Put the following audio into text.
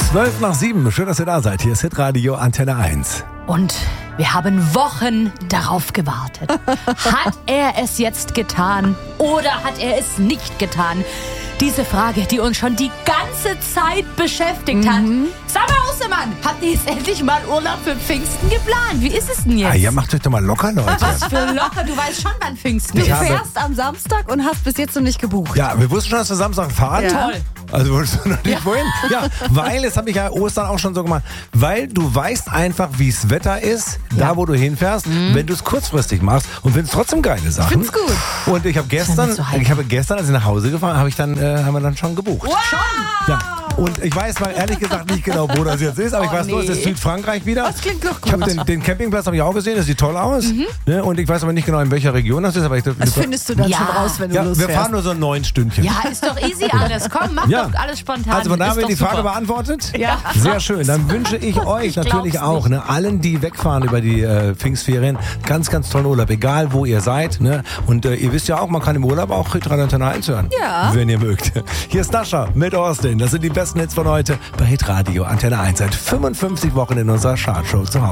6:12. Schön, dass ihr da seid. Hier ist Hitradio Antenne 1. Und wir haben Wochen darauf gewartet. Hat er es jetzt getan oder hat er es nicht getan? Diese Frage, die uns schon die ganze Zeit beschäftigt hat. Sag mal, Ostermann, habt ihr jetzt endlich mal Urlaub für Pfingsten geplant? Wie ist es denn jetzt? Ja, macht euch doch mal locker, Leute. Was für locker, du weißt schon, wann Pfingsten Du ist. fährst am Samstag und hast bis jetzt noch nicht gebucht. Ja, wir wussten schon, dass wir Samstag fahren. Ja. Toll. Also wusstest du noch nicht wohin? Ja, weil, das habe ich ja Ostern auch schon so gemacht, weil du weißt einfach, wie es Wetter ist, da wo du hinfährst, wenn du es kurzfristig machst und findest trotzdem geile Sachen. Find's gut. Und ich habe gestern, als ich nach Hause gefahren, haben wir dann schon gebucht. Wow. Ja. Und ich weiß mal ehrlich gesagt nicht genau, wo das jetzt ist, aber ich weiß nur, es ist Südfrankreich wieder. Das klingt doch Ich gut. habe den Campingplatz habe ich auch gesehen, das sieht toll aus. Ne? Und ich weiß aber nicht genau, in welcher Region das ist. Aber Das findest du dann Ja. schon raus, wenn du ja, losfährst. wir fahren nur so 9 Stündchen. Ja, ist doch easy alles. Komm, mach Ja. doch alles spontan. Also von da Ist haben wir doch die Frage super. beantwortet. Ja. Sehr schön. Dann wünsche ich euch natürlich glaub's auch, ne, allen, die wegfahren über die Pfingstferien, ganz, ganz tollen Urlaub, egal wo ihr seid. Ne? Und ihr wisst ja auch, man kann im Urlaub auch Hitradio Antenne 1 hören. Ja. Wenn ihr mögt. Hier ist Dasha mit Austin. Das sind die besten Hits von heute bei Hitradio Antenne 1. Seit 55 Wochen in unserer Chartshow zu Hause.